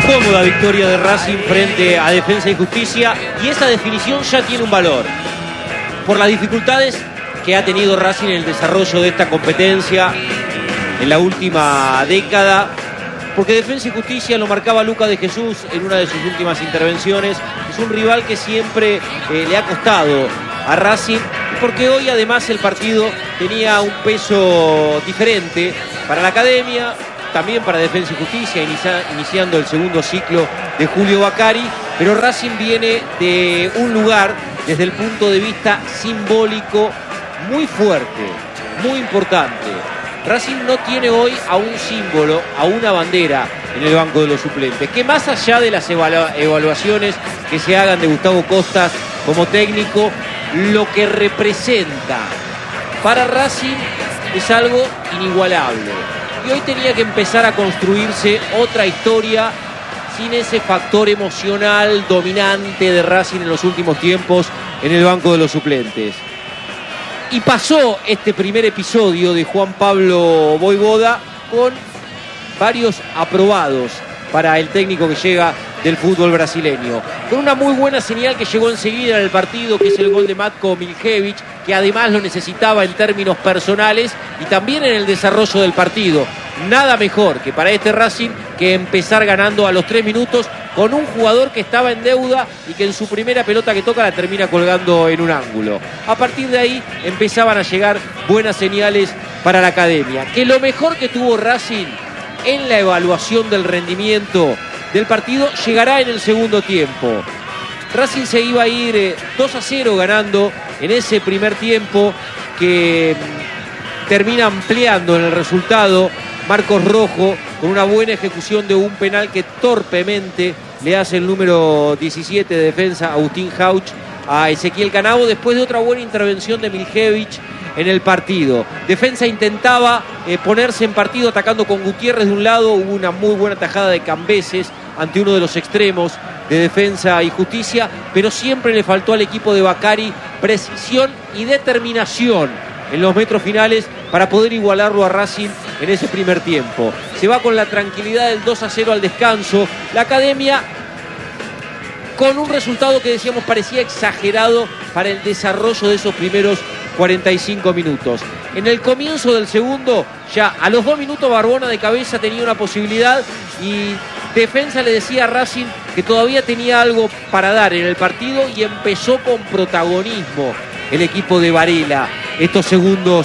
Cómoda victoria de Racing frente a Defensa y Justicia, y esa definición ya tiene un valor por las dificultades que ha tenido Racing en el desarrollo de esta competencia en la última década, porque Defensa y Justicia, lo marcaba Lucas de Jesús en una de sus últimas intervenciones, es un rival que siempre le ha costado a Racing, porque hoy además el partido tenía un peso diferente para la academia, también para Defensa y Justicia, iniciando el segundo ciclo de Julio Bacari, pero Racing viene de un lugar desde el punto de vista simbólico muy fuerte, muy importante. Racing no tiene hoy a un símbolo, a una bandera en el banco de los suplentes, que más allá de las evaluaciones que se hagan de Gustavo Costas como técnico, lo que representa para Racing es algo inigualable. Y hoy tenía que empezar a construirse otra historia sin ese factor emocional dominante de Racing en los últimos tiempos en el banco de los suplentes. Y pasó este primer episodio de Juan Pablo Vojvoda con varios aprobados para el técnico que llega del fútbol brasileño. Con una muy buena señal que llegó enseguida en el partido, que es el gol de Matko Miljevic, que además lo necesitaba en términos personales y también en el desarrollo del partido. Nada mejor que para este Racing que empezar ganando a los 3 minutos con un jugador que estaba en deuda y que en su primera pelota que toca la termina colgando en un ángulo. A partir de ahí empezaban a llegar buenas señales para la academia. Que lo mejor que tuvo Racing en la evaluación del rendimiento del partido llegará en el segundo tiempo. Racing se iba a ir 2-0 ganando en ese primer tiempo, que termina ampliando en el resultado Marcos Rojo con una buena ejecución de un penal que torpemente le hace el número 17 de Defensa, Agustín Jauch, a Ezequiel Canavo, después de otra buena intervención de Miljevic en el partido. Defensa intentaba ponerse en partido atacando con Gutiérrez de un lado, hubo una muy buena tajada de Cambeses ante uno de los extremos de Defensa y Justicia, pero siempre le faltó al equipo de Bacari precisión y determinación en los metros finales para poder igualarlo a Racing en ese primer tiempo. Se va con la tranquilidad del 2-0 al descanso. La academia con un resultado que decíamos parecía exagerado para el desarrollo de esos primeros 45 minutos. En el comienzo del segundo, ya a los 2 minutos Barbona de cabeza tenía una posibilidad y Defensa le decía a Racing que todavía tenía algo para dar en el partido y empezó con protagonismo el equipo de Varela estos segundos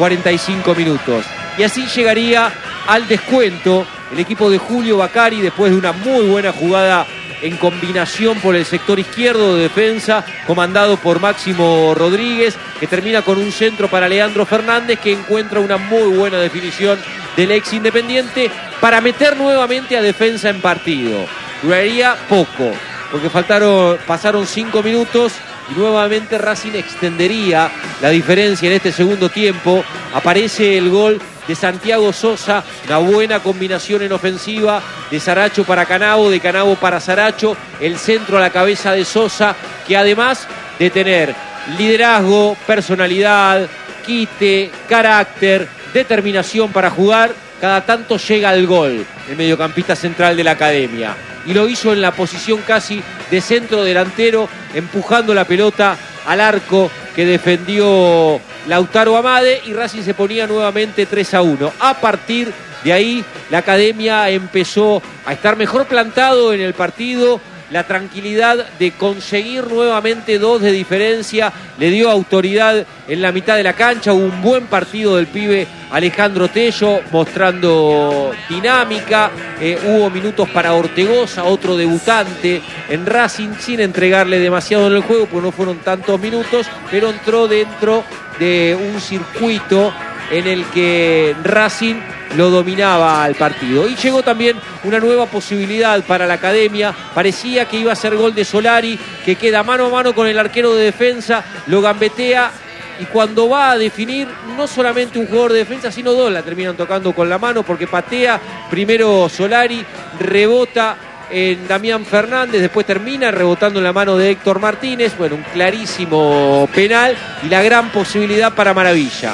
45 minutos. Y así llegaría al descuento el equipo de Julio Bacari después de una muy buena jugada en combinación por el sector izquierdo de Defensa, comandado por Máximo Rodríguez, que termina con un centro para Leandro Fernández, que encuentra una muy buena definición del ex Independiente para meter nuevamente a Defensa en partido. Duraría poco, porque pasaron 5 minutos y nuevamente Racing extendería la diferencia en este segundo tiempo. Aparece el gol de Santiago Sosa, una buena combinación en ofensiva de Saracho para Canavo, de Canavo para Saracho, el centro a la cabeza de Sosa, que además de tener liderazgo, personalidad, quite, carácter, determinación para jugar, cada tanto llega al gol el mediocampista central de la academia. Y lo hizo en la posición casi de centro delantero, empujando la pelota al arco que defendió Lautaro Amade, y Racing se ponía nuevamente 3-1. A partir de ahí la academia empezó a estar mejor plantado en el partido. La tranquilidad de conseguir nuevamente 2 de diferencia le dio autoridad en la mitad de la cancha. Hubo un buen partido del pibe Alejandro Tello, mostrando dinámica. Hubo minutos para Ortegoza, otro debutante en Racing, sin entregarle demasiado en el juego, porque no fueron tantos minutos, pero entró dentro de un circuito en el que Racing lo dominaba al partido. Y llegó también una nueva posibilidad para la academia. Parecía que iba a ser gol de Solari, que queda mano a mano con el arquero de Defensa, lo gambetea, y cuando va a definir, no solamente un jugador de Defensa, sino 2 la terminan tocando con la mano, porque patea primero Solari, rebota en Damián Fernández, después termina rebotando en la mano de Héctor Martínez. Bueno, un clarísimo penal y la gran posibilidad para Maravilla.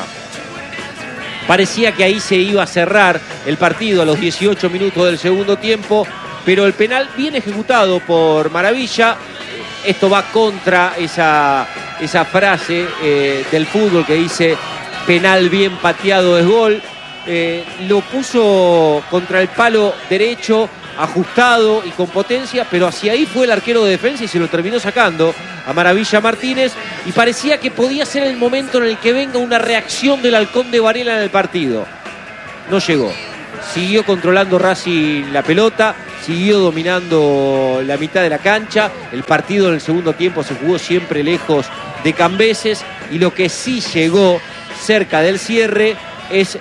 Parecía que ahí se iba a cerrar el partido a los 18 minutos del segundo tiempo, pero el penal bien ejecutado por Maravilla. Esto va contra esa frase del fútbol que dice penal bien pateado es gol. Lo puso contra el palo derecho, ajustado y con potencia, pero hacia ahí fue el arquero de Defensa y se lo terminó sacando a Maravilla Martínez, y parecía que podía ser el momento en el que venga una reacción del Halcón de Varela en el partido. No llegó. Siguió controlando Racing la pelota, siguió dominando la mitad de la cancha. El partido en el segundo tiempo se jugó siempre lejos de Cambeses, y lo que sí llegó cerca del cierre es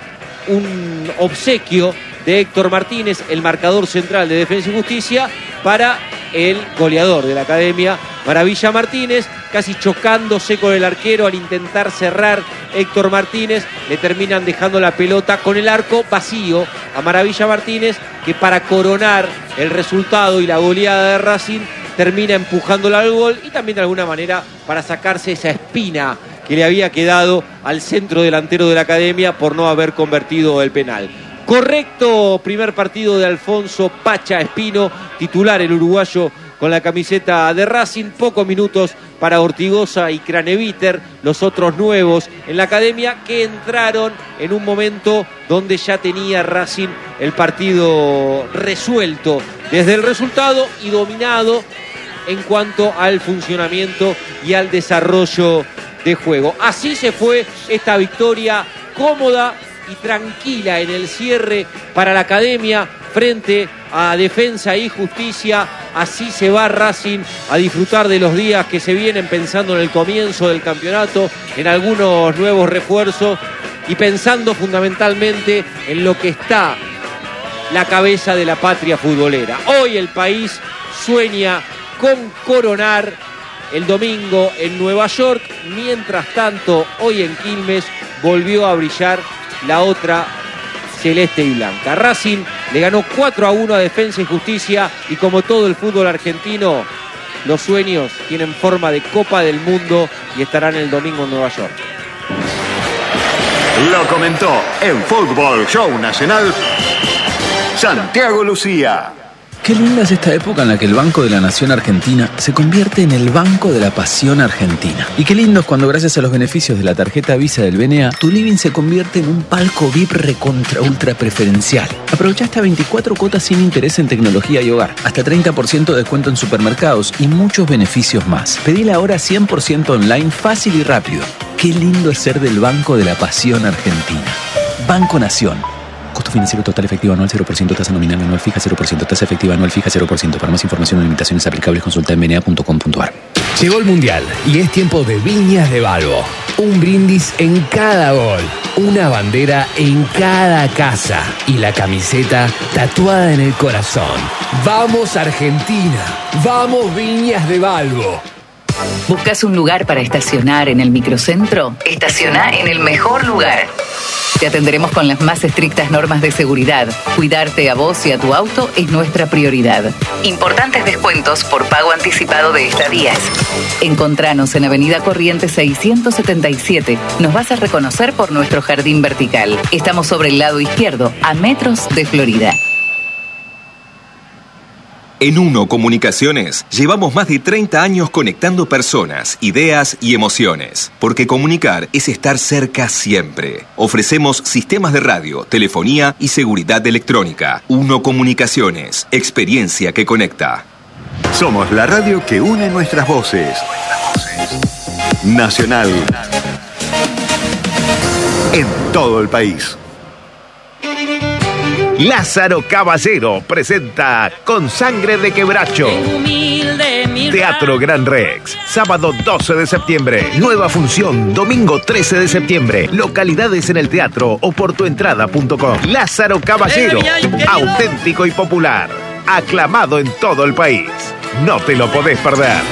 un obsequio de Héctor Martínez, el marcador central de Defensa y Justicia, para el goleador de la academia, Maravilla Martínez, casi chocándose con el arquero al intentar cerrar. Héctor Martínez le terminan dejando la pelota con el arco vacío a Maravilla Martínez, que para coronar el resultado y la goleada de Racing termina empujándola al gol, y también de alguna manera para sacarse esa espina que le había quedado al centro delantero de la academia por no haber convertido el penal. Correcto primer partido de Alfonso Pacha Espino, titular el uruguayo con la camiseta de Racing. Pocos minutos para Ortigosa y Craneviter, los otros nuevos en la academia, que entraron en un momento donde ya tenía Racing el partido resuelto desde el resultado y dominado en cuanto al funcionamiento y al desarrollo de juego. Así se fue esta victoria cómoda y tranquila en el cierre para la academia frente a Defensa y Justicia. Así se va Racing a disfrutar de los días que se vienen, pensando en el comienzo del campeonato, en algunos nuevos refuerzos y pensando fundamentalmente en lo que está la cabeza de la patria futbolera. Hoy el país sueña con coronar el domingo en Nueva York. Mientras tanto, hoy en Quilmes volvió a brillar la otra celeste y blanca. Racing le ganó 4-1 a Defensa y Justicia, y como todo el fútbol argentino, los sueños tienen forma de Copa del Mundo y estarán el domingo en Nueva York. Lo comentó en Fútbol Show Nacional Santiago Lucía. Qué linda es esta época en la que el Banco de la Nación Argentina se convierte en el Banco de la Pasión Argentina. Y qué lindo es cuando, gracias a los beneficios de la tarjeta Visa del BNA, tu living se convierte en un palco VIP recontra ultra preferencial. Aprovecha hasta 24 cuotas sin interés en tecnología y hogar, hasta 30% de descuento en supermercados y muchos beneficios más. Pedila ahora 100% online, fácil y rápido. Qué lindo es ser del Banco de la Pasión Argentina. Banco Nación. Costo financiero total efectivo anual 0%, tasa nominal anual fija 0%, tasa efectiva anual fija 0%. Para más información o limitaciones aplicables, consulta en bna.com.ar. Llegó el Mundial y es tiempo de Viñas de Balbo. Un brindis en cada gol, una bandera en cada casa y la camiseta tatuada en el corazón. ¡Vamos Argentina! ¡Vamos Viñas de Balbo! ¿Buscas un lugar para estacionar en el microcentro? Estaciona en el mejor lugar. Te atenderemos con las más estrictas normas de seguridad. Cuidarte a vos y a tu auto es nuestra prioridad. Importantes descuentos por pago anticipado de estadías. Encontranos en Avenida Corrientes 677. Nos vas a reconocer por nuestro jardín vertical. Estamos sobre el lado izquierdo, a metros de Florida. En Uno Comunicaciones llevamos más de 30 años conectando personas, ideas y emociones. Porque comunicar es estar cerca siempre. Ofrecemos sistemas de radio, telefonía y seguridad electrónica. Uno Comunicaciones, experiencia que conecta. Somos la radio que une nuestras voces. Nacional. En todo el país. Lázaro Caballero presenta Con Sangre de Quebracho. Teatro Gran Rex, sábado 12 de septiembre. Nueva función, domingo 13 de septiembre. Localidades en el teatro o por tuentrada.com. Lázaro Caballero, auténtico y popular. Aclamado en todo el país. No te lo podés perder.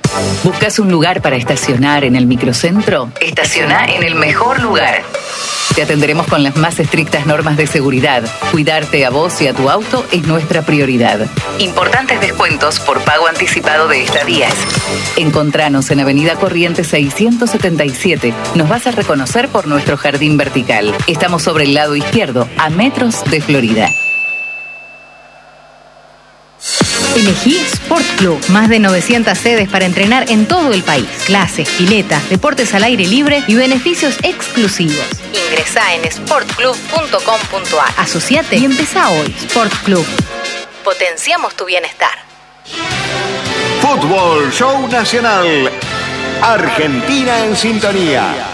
¿Buscas un lugar para estacionar en el microcentro? Estaciona en el mejor lugar. Te atenderemos con las más estrictas normas de seguridad. Cuidarte a vos y a tu auto es nuestra prioridad. Importantes descuentos por pago anticipado de estadías. Encontranos en Avenida Corrientes 677. Nos vas a reconocer por nuestro jardín vertical. Estamos sobre el lado izquierdo, a metros de Florida. Elegí Sport Club. Más de 900 sedes para entrenar en todo el país. Clases, piletas, deportes al aire libre y beneficios exclusivos. Ingresá en sportclub.com.ar. Asociate y empezá hoy. Sport Club. Potenciamos tu bienestar. Fútbol Show Nacional. Argentina en sintonía.